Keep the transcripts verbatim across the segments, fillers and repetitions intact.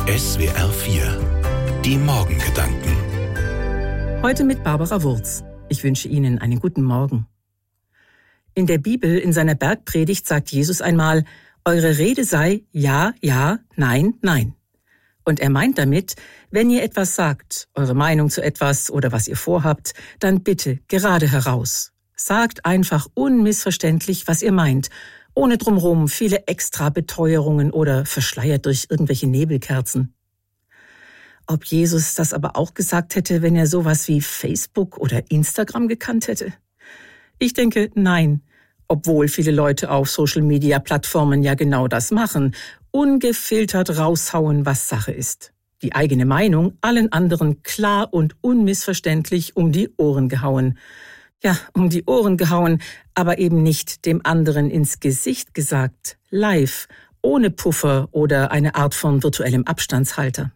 S W R vier. Die Morgengedanken. Heute mit Barbara Wurz. Ich wünsche Ihnen einen guten Morgen. In der Bibel, in seiner Bergpredigt, sagt Jesus einmal, eure Rede sei ja, ja, nein, nein. Und er meint damit, wenn ihr etwas sagt, eure Meinung zu etwas oder was ihr vorhabt, dann bitte gerade heraus. Sagt einfach unmissverständlich, was ihr meint, ohne drumherum viele extra Beteuerungen oder verschleiert durch irgendwelche Nebelkerzen. Ob Jesus das aber auch gesagt hätte, wenn er sowas wie Facebook oder Instagram gekannt hätte? Ich denke, nein, obwohl viele Leute auf Social-Media-Plattformen ja genau das machen, ungefiltert raushauen, was Sache ist. Die eigene Meinung allen anderen klar und unmissverständlich um die Ohren gehauen. Ja, um die Ohren gehauen, aber eben nicht dem anderen ins Gesicht gesagt, live, ohne Puffer oder eine Art von virtuellem Abstandshalter.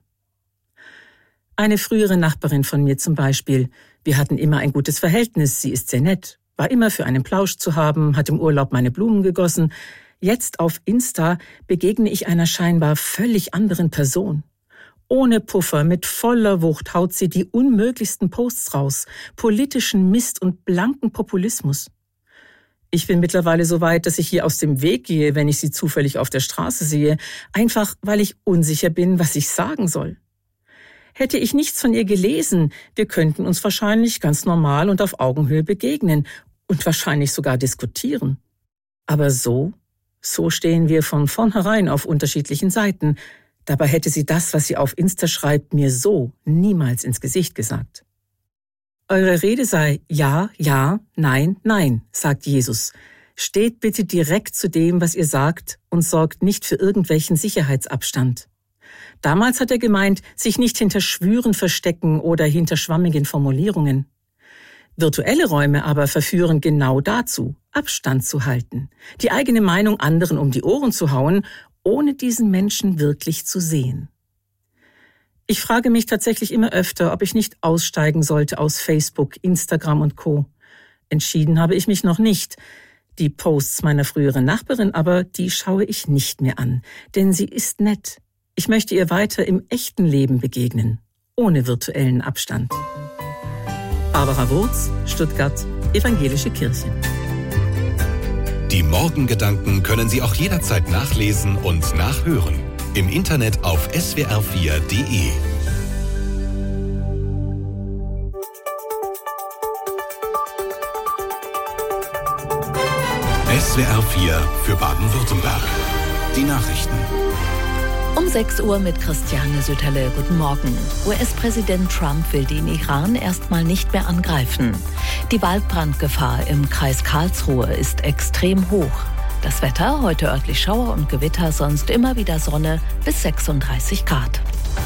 Eine frühere Nachbarin von mir zum Beispiel, wir hatten immer ein gutes Verhältnis, sie ist sehr nett, war immer für einen Plausch zu haben, hat im Urlaub meine Blumen gegossen. Jetzt auf Insta begegne ich einer scheinbar völlig anderen Person. Ohne Puffer, mit voller Wucht haut sie die unmöglichsten Posts raus, politischen Mist und blanken Populismus. Ich bin mittlerweile so weit, dass ich ihr aus dem Weg gehe, wenn ich sie zufällig auf der Straße sehe, einfach weil ich unsicher bin, was ich sagen soll. Hätte ich nichts von ihr gelesen, wir könnten uns wahrscheinlich ganz normal und auf Augenhöhe begegnen und wahrscheinlich sogar diskutieren. Aber so, so stehen wir von vornherein auf unterschiedlichen Seiten. Dabei hätte sie das, was sie auf Insta schreibt, mir so niemals ins Gesicht gesagt. Eure Rede sei ja, ja, nein, nein, sagt Jesus. Steht bitte direkt zu dem, was ihr sagt und sorgt nicht für irgendwelchen Sicherheitsabstand. Damals hat er gemeint, sich nicht hinter Schwüren verstecken oder hinter schwammigen Formulierungen. Virtuelle Räume aber verführen genau dazu, Abstand zu halten, die eigene Meinung anderen um die Ohren zu hauen, ohne diesen Menschen wirklich zu sehen. Ich frage mich tatsächlich immer öfter, ob ich nicht aussteigen sollte aus Facebook, Instagram und Co. Entschieden habe ich mich noch nicht. Die Posts meiner früheren Nachbarin aber, die schaue ich nicht mehr an, denn sie ist nett. Ich möchte ihr weiter im echten Leben begegnen, ohne virtuellen Abstand. Barbara Wurz, Stuttgart, Evangelische Kirche. Die Morgengedanken können Sie auch jederzeit nachlesen und nachhören. Im Internet auf S W R vier Punkt de. S W R vier für Baden-Württemberg. Die Nachrichten. Um sechs Uhr mit Christiane Sütterle. Guten Morgen. U S-Präsident Trump will den Iran erstmal nicht mehr angreifen. Die Waldbrandgefahr im Kreis Karlsruhe ist extrem hoch. Das Wetter, heute örtlich Schauer und Gewitter, sonst immer wieder Sonne bis sechsunddreißig Grad.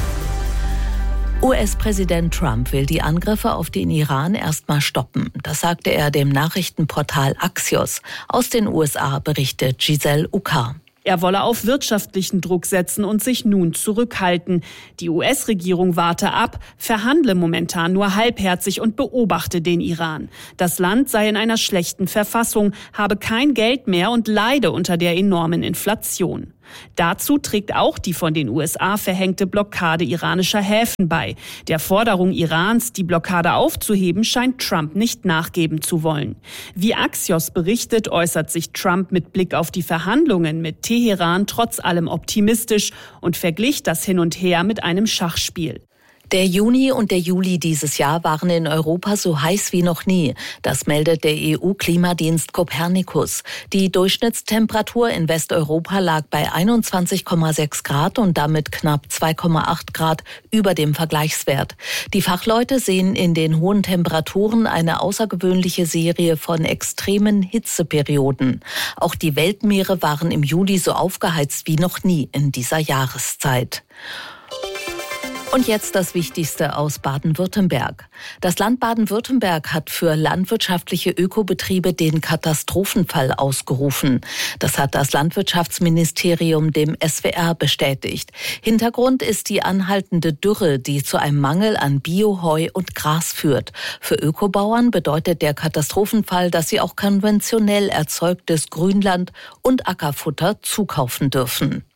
U S-Präsident Trump will die Angriffe auf den Iran erstmal stoppen. Das sagte er dem Nachrichtenportal Axios. Aus den U S A berichtet Giselle Ucar. Er wolle auf wirtschaftlichen Druck setzen und sich nun zurückhalten. Die U S-Regierung warte ab, verhandle momentan nur halbherzig und beobachte den Iran. Das Land sei in einer schlechten Verfassung, habe kein Geld mehr und leide unter der enormen Inflation. Dazu trägt auch die von den U S A verhängte Blockade iranischer Häfen bei. Der Forderung Irans, die Blockade aufzuheben, scheint Trump nicht nachgeben zu wollen. Wie Axios berichtet, äußert sich Trump mit Blick auf die Verhandlungen mit Teheran trotz allem optimistisch und verglich das Hin und Her mit einem Schachspiel. Der Juni und der Juli dieses Jahr waren in Europa so heiß wie noch nie. Das meldet der E U-Klimadienst Copernicus. Die Durchschnittstemperatur in Westeuropa lag bei einundzwanzig Komma sechs Grad und damit knapp zwei Komma acht Grad über dem Vergleichswert. Die Fachleute sehen in den hohen Temperaturen eine außergewöhnliche Serie von extremen Hitzeperioden. Auch die Weltmeere waren im Juli so aufgeheizt wie noch nie in dieser Jahreszeit. Und jetzt das Wichtigste aus Baden-Württemberg. Das Land Baden-Württemberg hat für landwirtschaftliche Ökobetriebe den Katastrophenfall ausgerufen. Das hat das Landwirtschaftsministerium dem S W R bestätigt. Hintergrund ist die anhaltende Dürre, die zu einem Mangel an Bio, Heu und Gras führt. Für Ökobauern bedeutet der Katastrophenfall, dass sie auch konventionell erzeugtes Grünland und Ackerfutter zukaufen dürfen.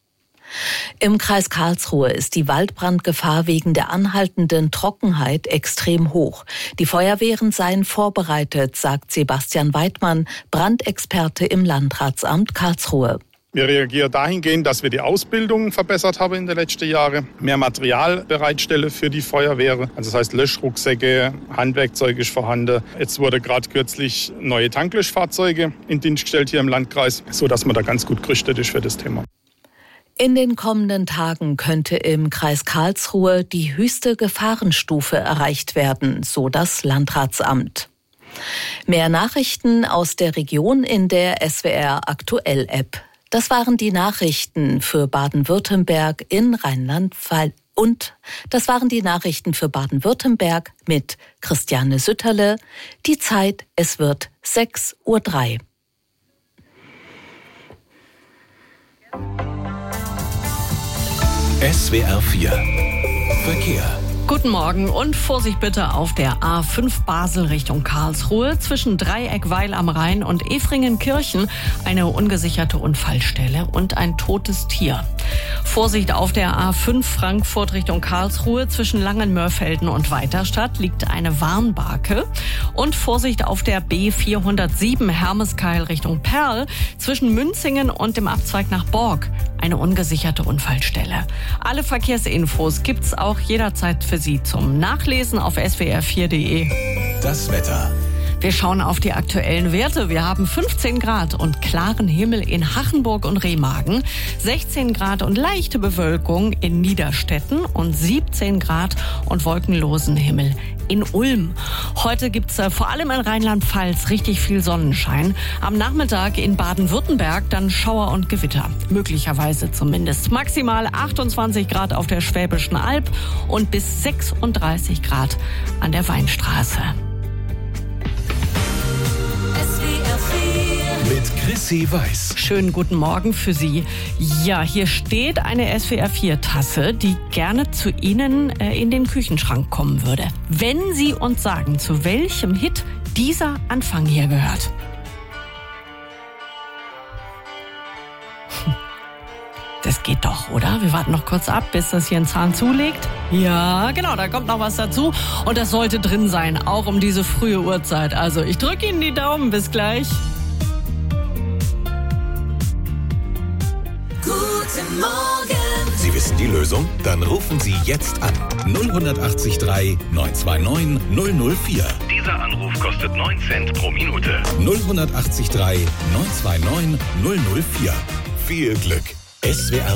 Im Kreis Karlsruhe ist die Waldbrandgefahr wegen der anhaltenden Trockenheit extrem hoch. Die Feuerwehren seien vorbereitet, sagt Sebastian Weidmann, Brandexperte im Landratsamt Karlsruhe. Wir reagieren dahingehend, dass wir die Ausbildung verbessert haben in den letzten Jahren, mehr Material bereitstellen für die Feuerwehren. Also das heißt Löschrucksäcke, Handwerkzeug ist vorhanden. Jetzt wurde gerade kürzlich neue Tanklöschfahrzeuge in Dienst gestellt hier im Landkreis, sodass man da ganz gut gerüstet ist für das Thema. In den kommenden Tagen könnte im Kreis Karlsruhe die höchste Gefahrenstufe erreicht werden, so das Landratsamt. Mehr Nachrichten aus der Region in der S W R Aktuell App. Das waren die Nachrichten für Baden-Württemberg in Rheinland-Pfalz. Und das waren die Nachrichten für Baden-Württemberg mit Christiane Sütterle. Die Zeit, es wird sechs Uhr drei. S W R vier Verkehr. Guten Morgen und Vorsicht bitte auf der A fünf Basel Richtung Karlsruhe zwischen Dreieck-Weil am Rhein und Efringen-Kirchen eine ungesicherte Unfallstelle und ein totes Tier. Vorsicht auf der A fünf Frankfurt Richtung Karlsruhe zwischen Langenmörfelden und Weiterstadt liegt eine Warnbarke. Und Vorsicht auf der B vierhundertsieben Hermeskeil Richtung Perl zwischen Münzingen und dem Abzweig nach Borg eine ungesicherte Unfallstelle. Alle Verkehrsinfos gibt's auch jederzeit für Sie zum Nachlesen auf S W R vier Punkt de. Das Wetter. Wir schauen auf die aktuellen Werte. Wir haben fünfzehn Grad und klaren Himmel in Hachenburg und Remagen, sechzehn Grad und leichte Bewölkung in Niederstetten und siebzehn Grad und wolkenlosen Himmel in Ulm. Heute gibt's äh, vor allem in Rheinland-Pfalz richtig viel Sonnenschein. Am Nachmittag in Baden-Württemberg dann Schauer und Gewitter. Möglicherweise zumindest. Maximal achtundzwanzig Grad auf der Schwäbischen Alb und bis sechsunddreißig Grad an der Weinstraße. Mit Chrissy Weiß. Schönen guten Morgen für Sie. Ja, hier steht eine S W R vier Tasse, die gerne zu Ihnen äh, in den Küchenschrank kommen würde. Wenn Sie uns sagen, zu welchem Hit dieser Anfang hier gehört. Das geht doch, oder? Wir warten noch kurz ab, bis das hier einen Zahn zulegt. Ja, genau, da kommt noch was dazu. Und das sollte drin sein, auch um diese frühe Uhrzeit. Also ich drücke Ihnen die Daumen, bis gleich. Guten Morgen! Sie wissen die Lösung? Dann rufen Sie jetzt an. null acht drei neun zwei neun null null vier. Dieser Anruf kostet neun Cent pro Minute. null acht drei neun zwei neun null null vier. Viel Glück! S W R